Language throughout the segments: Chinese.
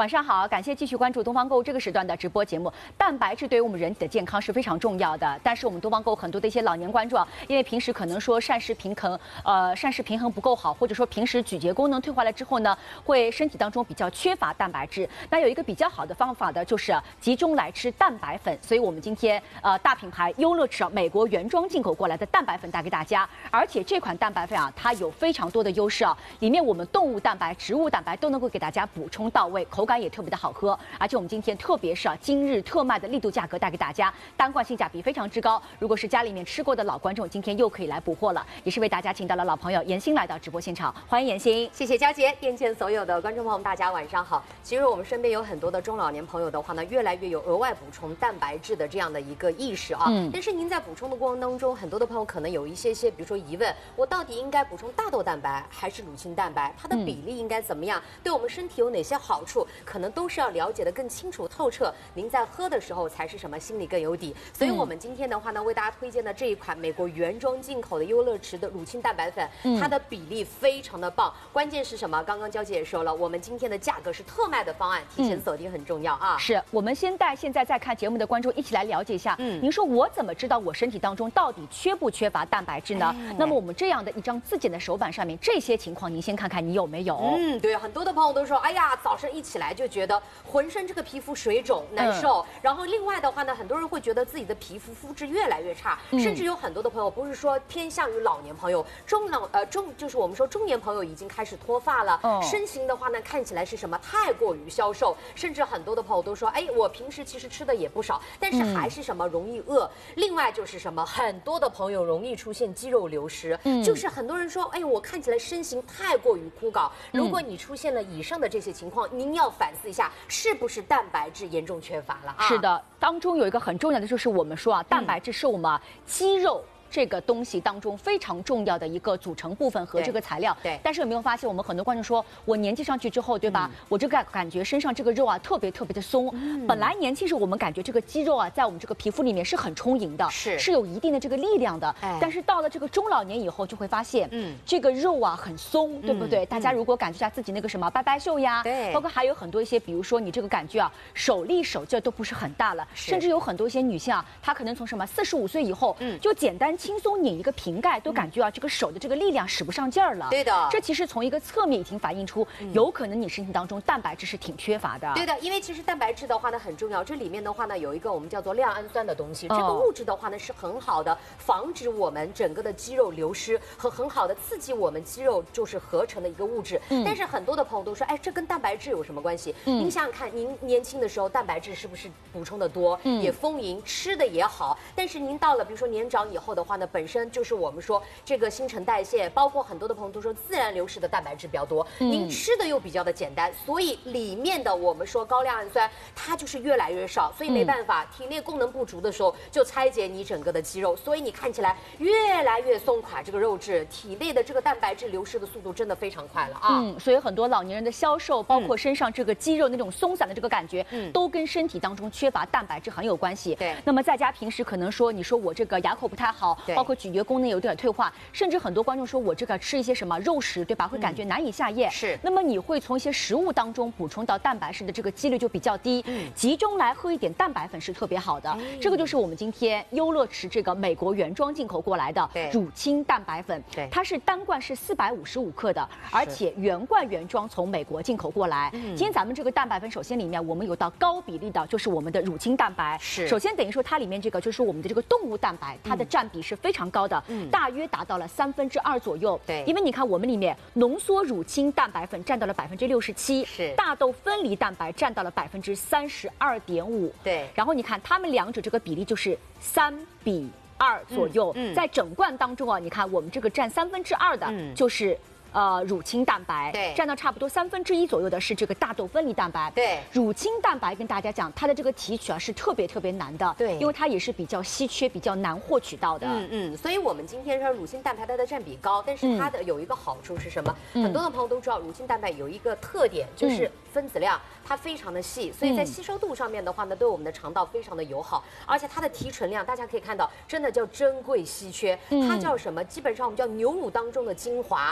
晚上好，感谢继续关注东方购物这个时段的直播节目。蛋白质对于我们人体的健康是非常重要的，但是我们东方购物很多的一些老年观众啊，因为平时可能说膳食平衡不够好，或者说平时咀嚼功能退化了之后呢，会身体当中比较缺乏蛋白质。那有一个比较好的方法的，就是集中来吃蛋白粉。所以我们今天大品牌优乐驰美国原装进口过来的蛋白粉带给大家，而且这款蛋白粉啊，它有非常多的优势啊，里面我们动物蛋白、植物蛋白都能够给大家补充到位，口感也特别的好喝。而且我们今天特别是今日特卖的力度价格带给大家，单罐性价比非常之高。如果是家里面吃过的老观众，今天又可以来补货了。也是为大家请到了老朋友严欣来到直播现场，欢迎严欣。 谢谢娇姐，店前所有的观众朋友们，大家晚上好。其实我们身边有很多的中老年朋友的话呢，越来越有额外补充蛋白质的这样的一个意识啊。但是您在补充的过程当中，很多的朋友可能有一些比如说疑问，我到底应该补充大豆蛋白还是乳清蛋白？它的比例应该怎么样？对我们身体有哪些好处？可能都是要了解的更清楚透彻，您在喝的时候才是什么心里更有底。所以我们今天的话呢，为大家推荐的这一款美国原装进口的优乐驰的乳清蛋白粉，它的比例非常的棒。关键是什么？刚刚娇姐也说了，我们今天的价格是特卖的方案，提前锁定很重要啊。 是我们先带现在在看节目的观众一起来了解一下。您说我怎么知道我身体当中到底缺不缺乏蛋白质呢？那么我们这样的一张自检的手板上面，这些情况您先看看你有没有。 对，很多的朋友都说，哎呀，早上一起来就觉得浑身这个皮肤水肿难受。然后另外的话呢，很多人会觉得自己的皮肤肤质越来越差，甚至有很多的朋友不是说偏向于老年朋友，就是我们说中年朋友已经开始脱发了，身形的话呢看起来是什么太过于消瘦，甚至很多的朋友都说，哎，我平时其实吃的也不少，但是还是什么容易饿。另外就是什么，很多的朋友容易出现肌肉流失，就是很多人说，哎，我看起来身形太过于枯槁。如果你出现了以上的这些情况，您要反思一下，是不是蛋白质严重缺乏了啊？ 是的，当中有一个很重要的就是我们说啊，蛋白质是我们肌肉这个东西当中非常重要的一个组成部分和这个材料。 对。 但是有没有发现，我们很多观众说，我年纪上去之后，对吧？我这个感觉身上这个肉啊，特别的松。本来年轻时我们感觉这个肌肉啊，在我们这个皮肤里面是很充盈的，是有一定的这个力量的。但是到了这个中老年以后，就会发现，这个肉啊很松，对不对？大家如果感觉一下自己那个什么拜拜袖呀， 对， 包括还有很多一些，比如说你这个感觉啊，手力手劲都不是很大了，甚至有很多一些女性啊，她可能从什么45岁以后，就简单轻松拧一个瓶盖，都感觉啊这个手的这个力量使不上劲儿了。 对的， 这其实从一个侧面已经反映出，有可能你身体当中蛋白质是挺缺乏的。 对的，因为其实蛋白质的话呢很重要，这里面的话呢有一个我们叫做亮氨酸的东西，这个物质的话呢是很好的防止我们整个的肌肉流失和很好的刺激我们肌肉就是合成的一个物质。但是很多的朋友都说，哎，这跟蛋白质有什么关系？您想想看，您年轻的时候蛋白质是不是补充的多，也丰盈，吃的也好？但是您到了比如说年长以后的话呢，本身就是我们说这个新陈代谢，包括很多的朋友都说自然流失的蛋白质比较多，您吃的又比较的简单，所以里面的我们说高亮氨酸它就是越来越少，所以没办法，体内功能不足的时候就拆解你整个的肌肉，所以你看起来越来越松垮，这个肉质体内的这个蛋白质流失的速度真的非常快了啊。 所以很多老年人的消瘦，包括身上这个肌肉那种松散的这个感觉，都跟身体当中缺乏蛋白质很有关系。 对， 那么在家平时可能说，你说我这个牙口不太好，包括咀嚼功能有点退化，甚至很多观众说我这个吃一些什么肉食，对吧？会感觉难以下咽。 是， 那么你会从一些食物当中补充到蛋白质的这个几率就比较低。集中来喝一点蛋白粉是特别好的。这个就是我们今天优乐驰这个美国原装进口过来的乳清蛋白粉。 对， 它是单罐是455克的，而且原罐原装从美国进口过来。今天咱们这个蛋白粉，首先里面我们有到高比例的，就是我们的乳清蛋白。 是， 首先等于说它里面这个就是我们的这个动物蛋白，它的占比是非常高的，大约达到了2/3左右。 对， 因为你看我们里面浓缩乳清蛋白粉占到了67%， 是大豆分离蛋白占到了32.5%。 对， 然后你看它们两者这个比例就是3:2左右。在整罐当中啊，你看我们这个占2/3的，就是乳清蛋白， 对， 占到差不多1/3左右的是这个大豆分离蛋白。 对， 乳清蛋白跟大家讲，它的这个提取啊是特别难的， 对， 因为它也是比较稀缺、比较难获取到的。 所以我们今天说乳清蛋白它的占比高，但是它的有一个好处是什么？很多的朋友都知道，乳清蛋白有一个特点就是分子量它非常的细，所以在吸收度上面的话呢，对我们的肠道非常的友好，而且它的提纯量大家可以看到，真的叫珍贵稀缺，它叫什么？基本上我们叫牛乳当中的精华。那另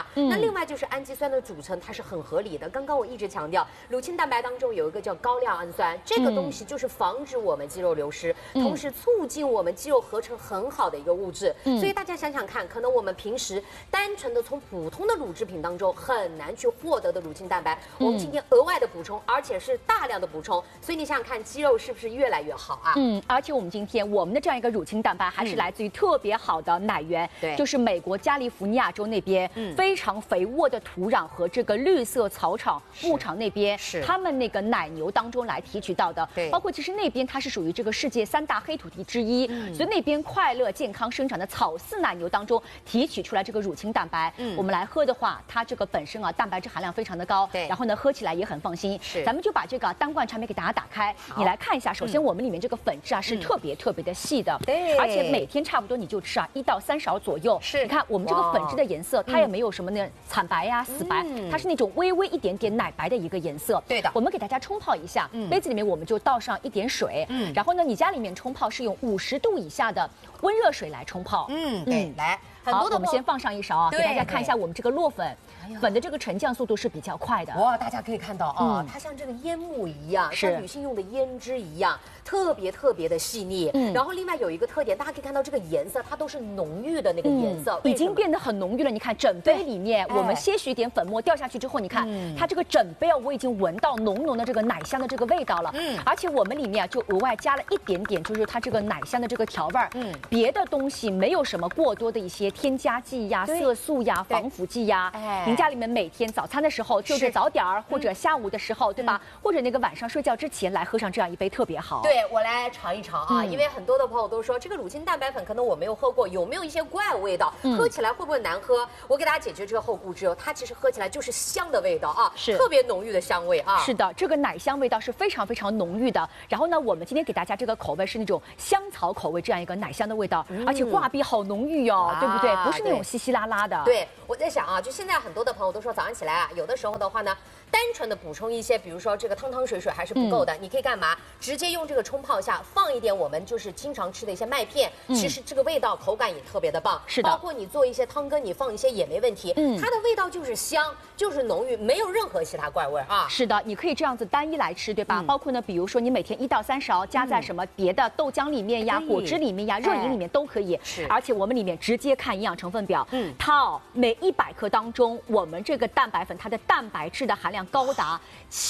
另外就是氨基酸的组成，它是很合理的。刚刚我一直强调，乳清蛋白当中有一个叫高亮氨酸，这个东西就是防止我们肌肉流失，同时促进我们肌肉合成很好的一个物质。所以大家想想看，可能我们平时单纯的从普通的乳制品当中很难去获得的乳清蛋白，我们今天额外的补充，而且是大量的补充，所以你想想看，肌肉是不是越来越好啊？ 而且我们今天我们的这样一个乳清蛋白还是来自于特别好的奶源， 对， 就是美国加利福尼亚州那边，非常肥沃的土壤和这个绿色草场牧场那边， 是他们那个奶牛当中来提取到的， 对， 包括其实那边它是属于这个世界3大黑土地之一，所以那边快乐健康生产的草饲奶牛当中提取出来这个乳清蛋白，我们来喝的话，它这个本身啊蛋白质含量非常的高， 对， 然后呢喝起来也很放心， 是， 咱们就把这个单罐产品给大家打开，你来看一下，首先我们里面这个粉质啊是特别的细的， 对， 而且每天差不多你就吃啊1到3勺左右， 是， 你看我们这个粉质的颜色，它也没有什么那惨白呀、死白，它是那种微微一点点奶白的一个颜色， 对的， 我们给大家冲泡一下，杯子里面我们就倒上一点水，然后呢，你家里面冲泡是用50度以下的温热水来冲泡， 对，来， 好，我们先放上一勺啊，给大家看一下我们这个落粉。粉的这个沉降速度是比较快的， 哇，大家可以看到啊，它像这个烟幕一样，像女性用的胭脂一样，特别的细腻。然后另外有一个特点，大家可以看到这个颜色，它都是浓郁的那个颜色， 已经变得很浓郁了。你看整杯里面，我们些许一点粉末掉下去之后，你看它这个整杯啊，我已经闻到浓浓的这个奶香的这个味道了。而且我们里面就额外加了一点点，就是它这个奶香的这个调味儿。别的东西没有什么过多的一些添加剂呀、色素呀、防腐剂呀。您家里面每天早餐的时候，就是早点儿或者下午的时候，对吧？或者那个晚上睡觉之前来喝上这样一杯特别好。 对，我来尝一尝啊，因为很多的朋友都说这个乳清蛋白粉可能我没有喝过，有没有一些怪味道？喝起来会不会难喝？我给大家解决这个后顾之忧，它其实喝起来就是香的味道啊， 是特别浓郁的香味啊。 是的，这个奶香味道是非常浓郁的。然后呢，我们今天给大家这个口味是那种香草口味，这样一个奶香的味道，而且挂壁好浓郁哦，对不对？不是那种稀稀拉拉的。 对，我在想啊，就现在很多的朋友都说早上起来啊，有的时候的话呢，单纯的补充一些，比如说这个汤水还是不够的，你可以干嘛？直接用这个冲泡下，放一点我们就是经常吃的一些麦片，其实这个味道口感也特别的棒。 是的， 包括你做一些汤羹，你放一些也没问题。它的味道就是香，就是浓郁，没有任何其他怪味啊。 是的，你可以这样子单一来吃，对吧？包括呢，比如说你每天1到3勺，加在什么别的豆浆里面呀、果汁里面呀、热饮里面都可以。 是， 而且我们里面直接看营养成分表，它每100克当中，我们这个蛋白粉它的蛋白质的含量高达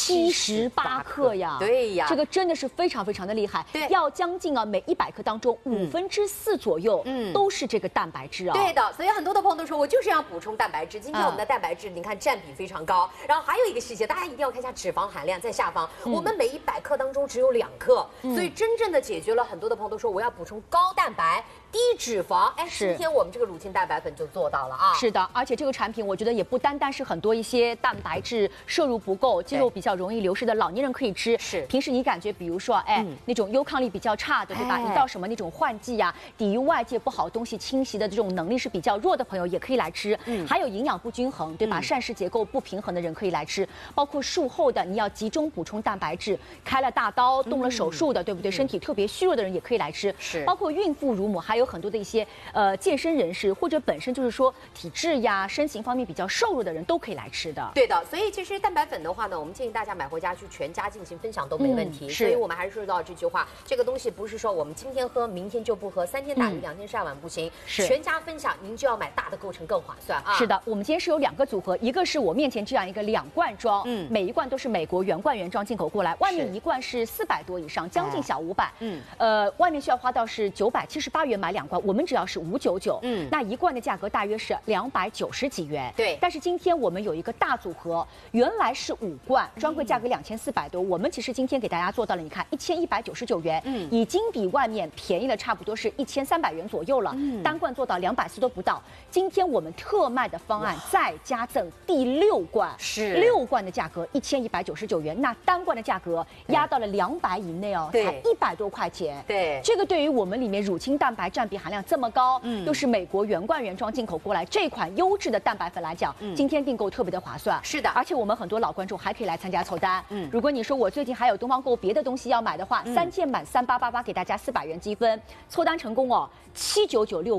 78克呀。 对呀， 这个真的是非常的厉害。 对， 要将近啊每100克当中4/5左右，都是这个蛋白质啊。 对的，所以很多的朋友都说我就是要补充蛋白质。今天我们的蛋白质，你看占比非常高。然后还有一个细节，大家一定要看一下脂肪含量，在下方，我们每100克当中只有2克，所以真正的解决了很多的朋友都说我要补充高蛋白、低脂肪。哎，今天我们这个乳清蛋白粉就做到了啊。 是的，而且这个产品我觉得也不单单是很多一些蛋白质摄入不够、肌肉比较容易流失的老年人可以吃。 是， 平时你感觉比如说那种优抗力比较差的，对吧？一到什么那种换季呀，抵御外界不好东西侵袭的这种能力是比较弱的朋友也可以来吃。还有营养不均衡，对吧？膳食结构不平衡的人可以来吃，包括术后的你要集中补充蛋白质，开了大刀、动了手术的，对不对？身体特别虚弱的人也可以来吃。 是， 包括孕妇、乳母，还有很多的一些健身人士，或者本身就是说体质呀、身形方面比较瘦弱的人都可以来吃的。 对的，所以其实蛋白粉的话呢，我们建议大家买回家去全家进行分享都没问题。所以我们还是说到这句话，这个东西不是说我们今天喝，明天就不喝，3天打鱼2天晒网不行。 是， 全家分享，您就要买大的构成更划算啊。 是的，我们今天是有2个组合，一个是我面前这样一个2罐装，每一罐都是美国原罐原装进口过来，外面一罐是400多以上，将近小500。外面需要花到是978元买2罐，我们只要是599。那一罐的价格大约是290几元。 对， 但是今天我们有一个大组合，原来是5罐，专柜价格2400多，我们其实今天给大家做到了，你看1199元，已经比外面便宜了差不多是1300元左右了。单罐做到240都不到。今天我们特卖的方案再加赠第6罐， 是 6罐的价格1199元，那单罐的价格压到了200以内哦，才100多块钱。 对， 这个对于我们里面乳清蛋白占比含量这么高，又是美国原罐原装进口过来这款优质的蛋白粉来讲，今天订购特别的划算。 是的， 而且我们很多老观众还可以来参加凑单。如果你说我最近还有东方购别的东西要买的话，3件满3888给大家400元积分，凑单成功哦，799 6罐。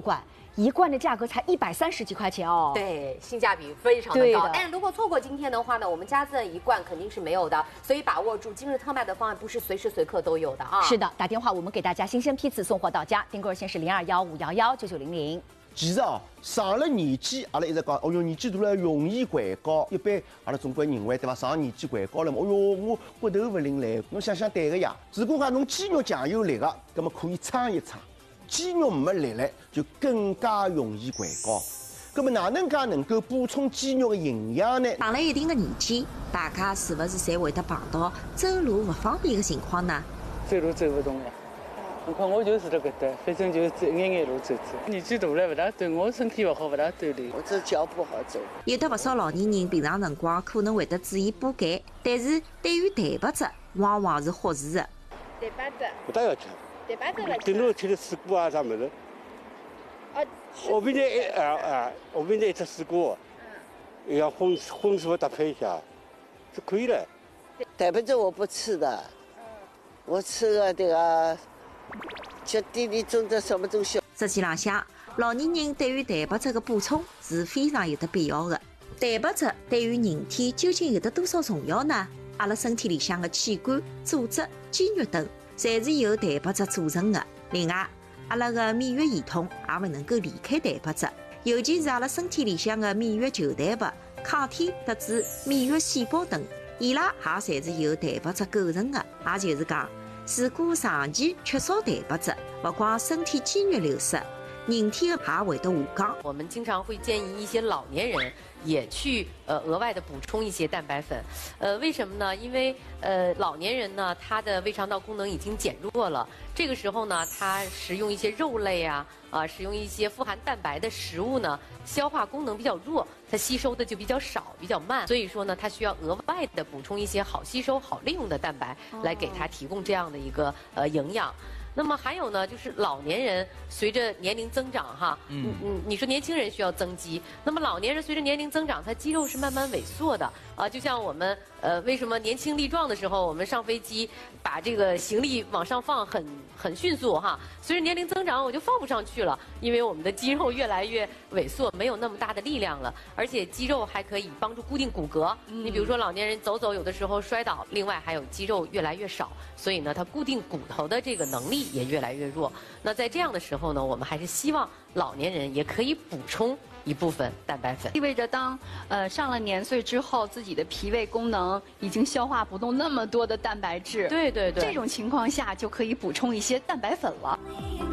1罐的价格才130几块钱哦。 对，性价比非常的高。但是如果错过今天的话呢，我们加赠1罐肯定是没有的，所以把握住今日特卖的方案，不是随时随刻都有的啊。 是的，打电话我们给大家新鲜批次送货到家，订购热线是0215119900。 其实上了年纪，阿拉一直讲，哦哟，年纪大了容易怀高。一般阿拉中国认为，对伐？上年纪怀高了嘛，哦哟，我骨头勿灵来。侬想想对个呀。如果讲侬肌肉强有力个，那么可以撑一撑；肌肉没力嘞，就更加容易怀高。那么哪能介能够补充肌肉的营养呢？ 上了一定的年纪，大家是不是侪会得碰到走路不方便的情况呢？ 走路走不动呀。你看我就是这个的，反正就是走眼眼路走走。年纪大了不大对我身体不好，不大锻炼。 我这脚不好走。 有的不少老年人平常辰光可能会得注意补钙，但是对于蛋白质往往是忽视的。 蛋白质不大要吃。 蛋白质顶多吃点水果啊啥么子。我明天我明天吃水果，要荤素搭配一下，就可以了。 蛋白质我不吃的，我吃个这个。吃点点种的什么东西？ 实际浪向，老年人对于蛋白质的补充是非常有得必要的。蛋白质对于人体究竟有得多少重要呢？阿拉身体里向的器官、组织、肌肉等，侪是由蛋白质组成的。另外，阿拉的免疫系统也勿能够离开蛋白质，尤其是阿拉身体里向的免疫球蛋白、抗体特质、免疫细胞等，伊拉也侪是由蛋白质构成的。也就是讲，如果长期缺少蛋白质，不光身体肌肉流失，人体也会得下降。 我们经常会建议一些老年人也去额外的补充一些蛋白粉，为什么呢？因为老年人呢，他的胃肠道功能已经减弱了，这个时候呢，他食用一些肉类啊，食用一些富含蛋白的食物呢，消化功能比较弱，它吸收的就比较少，比较慢，所以说呢，他需要额外的补充一些好吸收、好利用的蛋白，来给他提供这样的一个营养。那么还有呢，就是老年人随着年龄增长哈，你说年轻人需要增肌，那么老年人随着年龄增长，他肌肉是慢慢萎缩的啊。就像我们为什么年轻力壮的时候，我们上飞机把这个行李往上放很迅速哈，随着年龄增长我就放不上去了，因为我们的肌肉越来越萎缩，没有那么大的力量了，而且肌肉还可以帮助固定骨骼。你比如说老年人走有的时候摔倒，另外还有肌肉越来越少，所以呢，它固定骨头的这个能力也越来越弱。那在这样的时候呢，我们还是希望老年人也可以补充一部分蛋白粉。 意味着当上了年岁之后，自己的脾胃功能已经消化不动那么多的蛋白质。 对， 这种情况下就可以补充一些蛋白粉了。